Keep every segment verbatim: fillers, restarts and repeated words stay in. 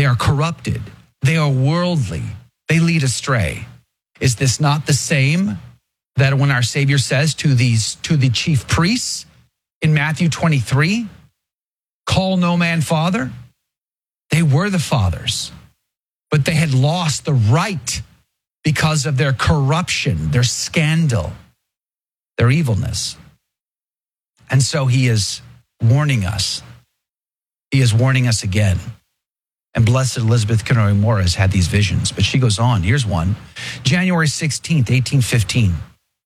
They are corrupted. They are worldly. They lead astray. Is this not the same that when our Savior says to these to the chief priests in Matthew twenty-three, call no man father? They were the fathers, but they had lost the right because of their corruption, their scandal, their evilness. And so he is warning us. He is warning us again. And blessed Elizabeth Canoe Morris had these visions, but she goes on. Here's one. January sixteenth, eighteen fifteen.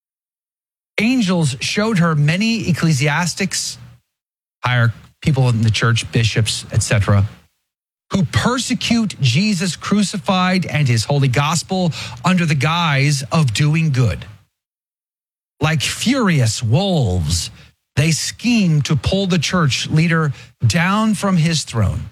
Angels showed her many ecclesiastics, higher people in the church, bishops, et cetera, who persecute Jesus crucified and his holy gospel under the guise of doing good. Like furious wolves, they scheme to pull the church leader down from his throne.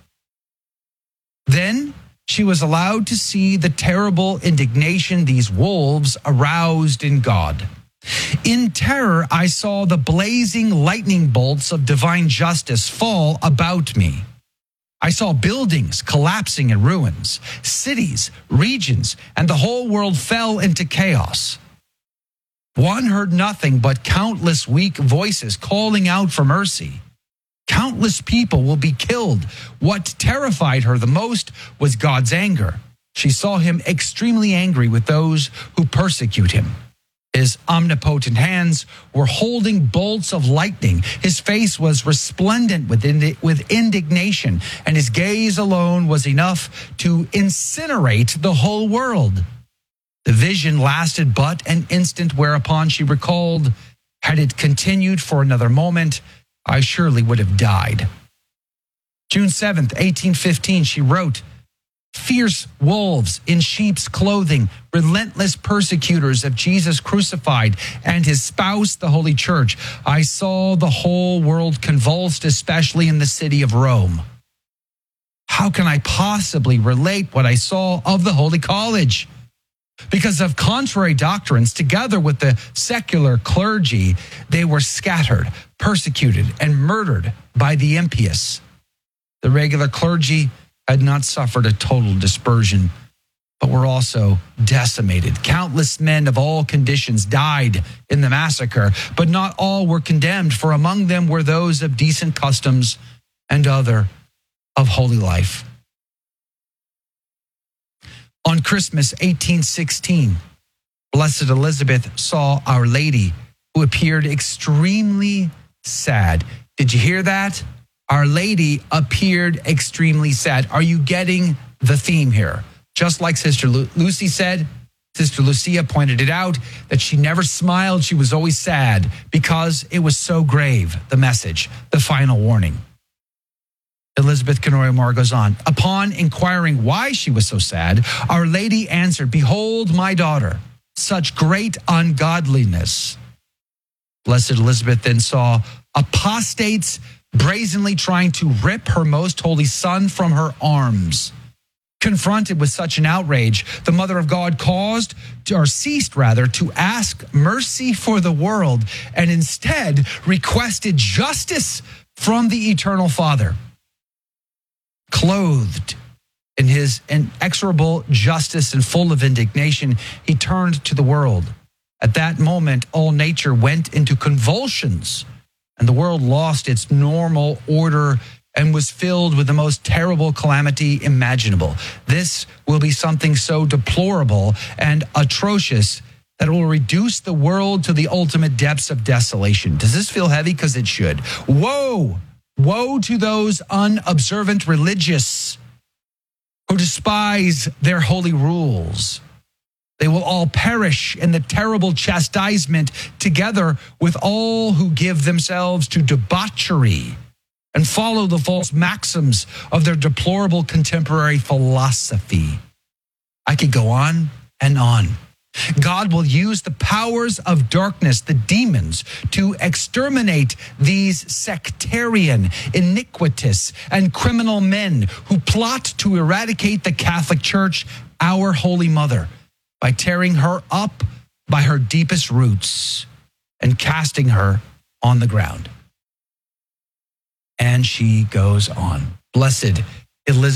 Then she was allowed to see the terrible indignation these wolves aroused in God. In terror, I saw the blazing lightning bolts of divine justice fall about me. I saw buildings collapsing in ruins, cities, regions, and the whole world fell into chaos. One heard nothing but countless weak voices calling out for mercy. Countless people will be killed. What terrified her the most was God's anger. She saw him extremely angry with those who persecute him. His omnipotent hands were holding bolts of lightning. His face was resplendent with, indi- with indignation, and his gaze alone was enough to incinerate the whole world. The vision lasted but an instant, whereupon she recalled, had it continued for another moment, I surely would have died. June seventh, eighteen fifteen, she wrote, fierce wolves in sheep's clothing, relentless persecutors of Jesus crucified and his spouse, the Holy Church. I saw the whole world convulsed, especially in the city of Rome. How can I possibly relate what I saw of the Holy College? Because of contrary doctrines, together with the secular clergy, they were scattered, persecuted, and murdered by the impious. The regular clergy had not suffered a total dispersion, but were also decimated. Countless men of all conditions died in the massacre, but not all were condemned, for among them were those of decent customs and other of holy life. On Christmas eighteen sixteen, Blessed Elizabeth saw Our Lady, who appeared extremely sad. Did you hear that? Our Lady appeared extremely sad. Are you getting the theme here? Just like Sister Lu- Lucy said, Sister Lucia pointed it out, that she never smiled. She was always sad because it was so grave, the message, the final warning. Elizabeth Canoe Moore goes on. Upon inquiring why she was so sad, Our Lady answered, behold, my daughter, such great ungodliness. Blessed Elizabeth then saw apostates brazenly trying to rip her most holy son from her arms. Confronted with such an outrage, the Mother of God caused, or ceased rather, to ask mercy for the world and instead requested justice from the Eternal Father. Clothed in his inexorable justice and full of indignation, he turned to the world. At that moment, all nature went into convulsions, and the world lost its normal order and was filled with the most terrible calamity imaginable. This will be something so deplorable and atrocious that it will reduce the world to the ultimate depths of desolation. Does this feel heavy? Because it should. Woe! Woe to those unobservant religious who despise their holy rules. They will all perish in the terrible chastisement together with all who give themselves to debauchery and follow the false maxims of their deplorable contemporary philosophy. I could go on and on. God will use the powers of darkness, the demons, to exterminate these sectarian, iniquitous, and criminal men who plot to eradicate the Catholic Church, our Holy Mother, by tearing her up by her deepest roots and casting her on the ground. And she goes on. Blessed Elizabeth.